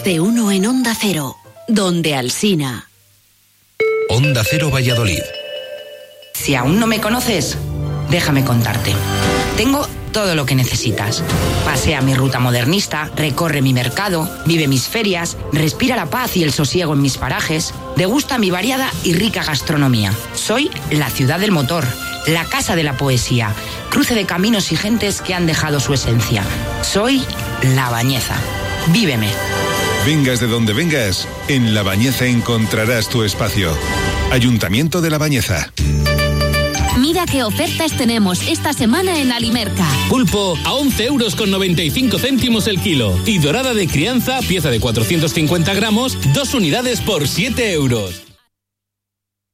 Más de uno en Onda Cero, donde Alsina. Onda Cero Valladolid. Si aún no me conoces, déjame contarte. Tengo todo lo que necesitas. Pasea mi ruta modernista, recorre mi mercado, vive mis ferias, respira la paz y el sosiego en mis parajes, degusta mi variada y rica gastronomía. Soy la ciudad del motor, la casa de la poesía, cruce de caminos y gentes que han dejado su esencia. Soy La Bañeza. Víveme. Vengas de donde vengas, en La Bañeza encontrarás tu espacio. Ayuntamiento de La Bañeza. Mira qué ofertas tenemos esta semana en Alimerca. Pulpo a 11,95 € el kilo. Y dorada de crianza, pieza de 450 gramos, 2 unidades por 7 €.